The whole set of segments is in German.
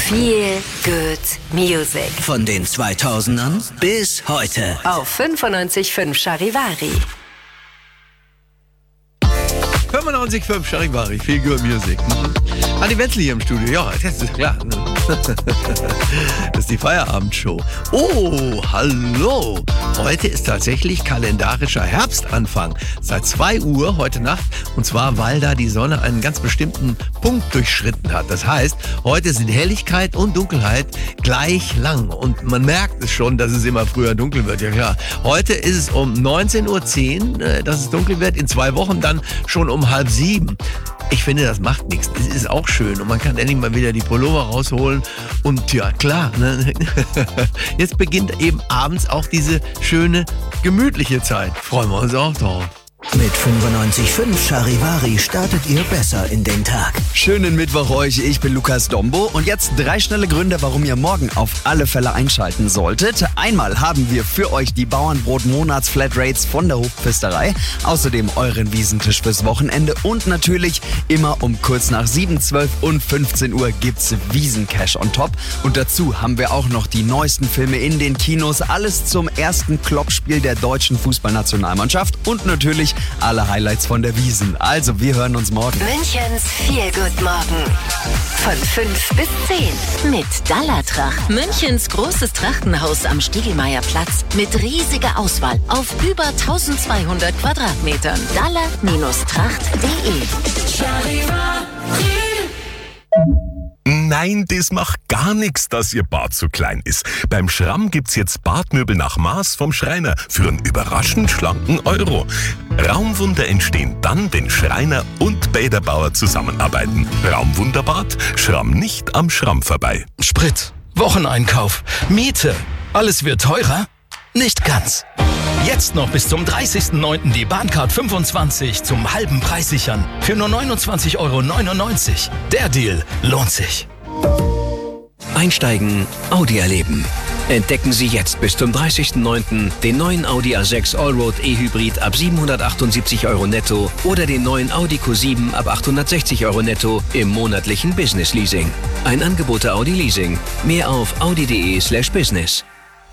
Viel Good Music. Von den 2000ern bis heute. Auf 95.5 Charivari. 95.5 Charivari, Feel Good Music. Adi Wenzel hier im Studio. Ja, das ist klar. Ne? Das ist die Feierabendshow. Oh, hallo. Heute ist tatsächlich kalendarischer Herbstanfang. Seit 2 Uhr heute Nacht. Und zwar, weil da die Sonne einen ganz bestimmten Punkt durchschritten hat. Das heißt, heute sind Helligkeit und Dunkelheit gleich lang. Und man merkt es schon, dass es immer früher dunkel wird. Ja klar. Heute ist es um 19.10 Uhr, dass es dunkel wird. In 2 Wochen dann schon um 6:30. Ich finde, das macht nichts. Es ist auch schön und man kann endlich mal wieder die Pullover rausholen. Und ja, klar, ne? Jetzt beginnt eben abends auch diese schöne, gemütliche Zeit. Freuen wir uns auch drauf. Mit 95.5 Charivari startet ihr besser in den Tag. Schönen Mittwoch euch, ich bin Lukas Dombo und jetzt 3 schnelle Gründe, warum ihr morgen auf alle Fälle einschalten solltet. Einmal haben wir für euch die Bauernbrot-Monats-Flatrates von der Hofpfisterei, außerdem euren Wiesentisch fürs Wochenende und natürlich immer um kurz nach 7, 12 und 15 Uhr gibt's Wiesencash on top. Und dazu haben wir auch noch die neuesten Filme in den Kinos, alles zum ersten Kloppspiel der deutschen Fußballnationalmannschaft und natürlich alle Highlights von der Wiesn. Also, wir hören uns morgen. Münchens Feel Good Morgen. Von 5 bis 10. Mit Dallatracht. Münchens großes Trachtenhaus am Stiegelmeierplatz. Mit riesiger Auswahl auf über 1200 Quadratmetern. Dalla-tracht.de. Nein, das macht gar nichts, dass Ihr Bad zu klein ist. Beim Schramm gibt's jetzt Badmöbel nach Maß vom Schreiner für einen überraschend schlanken Euro. Raumwunder entstehen dann, wenn Schreiner und Bäderbauer zusammenarbeiten. Raumwunderbad, Schramm nicht am Schramm vorbei. Sprit, Wocheneinkauf, Miete, alles wird teurer? Nicht ganz. Jetzt noch bis zum 30.09. die Bahncard 25 zum halben Preis sichern. Für nur 29,99 Euro. Der Deal lohnt sich. Einsteigen, Audi erleben. Entdecken Sie jetzt bis zum 30.09. den neuen Audi A6 Allroad E-Hybrid ab 778 Euro netto oder den neuen Audi Q7 ab 860 Euro netto im monatlichen Business Leasing. Ein Angebot der Audi Leasing. Mehr auf audi.de/business.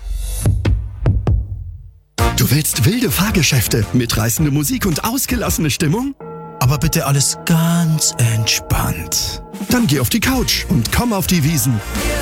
Du willst wilde Fahrgeschäfte, mitreißende Musik und ausgelassene Stimmung? Aber bitte alles ganz entspannt. Dann geh auf die Couch und komm auf die Wiesn.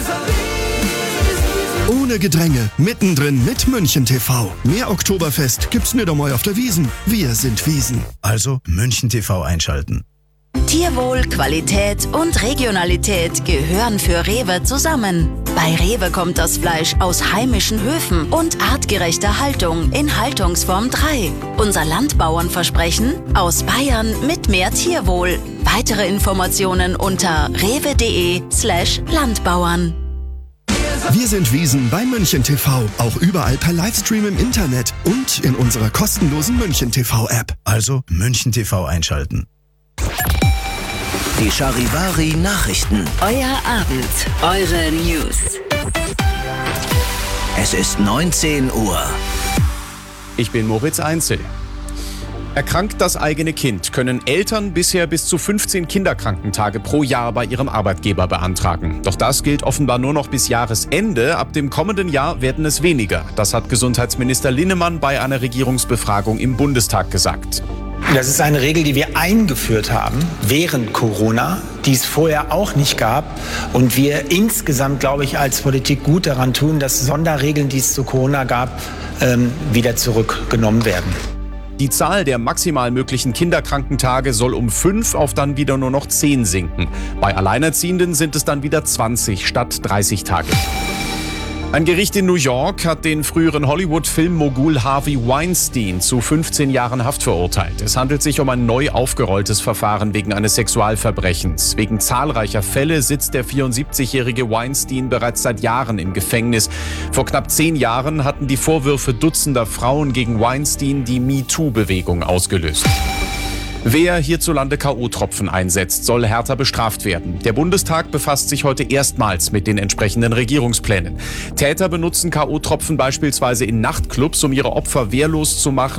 Ohne Gedränge, mittendrin mit München TV. Mehr Oktoberfest gibt's nicht einmal auf der Wiesn. Wir sind Wiesn. Also München TV einschalten. Tierwohl, Qualität und Regionalität gehören für Rewe zusammen. Bei Rewe kommt das Fleisch aus heimischen Höfen und artgerechter Haltung in Haltungsform 3. Unser Landbauernversprechen: aus Bayern mit mehr Tierwohl. Weitere Informationen unter rewe.de/Landbauern. Wir sind Wiesn bei München TV. Auch überall per Livestream im Internet und in unserer kostenlosen München TV App. Also München TV einschalten. Die Charivari Nachrichten. Euer Abend, eure News. Es ist 19 Uhr. Ich bin Moritz Einzel. Erkrankt das eigene Kind, können Eltern bisher bis zu 15 Kinderkrankentage pro Jahr bei ihrem Arbeitgeber beantragen. Doch das gilt offenbar nur noch bis Jahresende. Ab dem kommenden Jahr werden es weniger. Das hat Gesundheitsminister Linnemann bei einer Regierungsbefragung im Bundestag gesagt. Das ist eine Regel, die wir eingeführt haben während Corona, die es vorher auch nicht gab. Und wir insgesamt, glaube ich, als Politik gut daran tun, dass Sonderregeln, die es zu Corona gab, wieder zurückgenommen werden. Die Zahl der maximal möglichen Kinderkrankentage soll um 5 auf dann wieder nur noch 10 sinken. Bei Alleinerziehenden sind es dann wieder 20 statt 30 Tage. Ein Gericht in New York hat den früheren Hollywood-Filmmogul Harvey Weinstein zu 15 Jahren Haft verurteilt. Es handelt sich um ein neu aufgerolltes Verfahren wegen eines Sexualverbrechens. Wegen zahlreicher Fälle sitzt der 74-jährige Weinstein bereits seit Jahren im Gefängnis. Vor knapp 10 Jahren hatten die Vorwürfe dutzender Frauen gegen Weinstein die MeToo-Bewegung ausgelöst. Wer hierzulande K.O.-Tropfen einsetzt, soll härter bestraft werden. Der Bundestag befasst sich heute erstmals mit den entsprechenden Regierungsplänen. Täter benutzen K.O.-Tropfen beispielsweise in Nachtclubs, um ihre Opfer wehrlos zu machen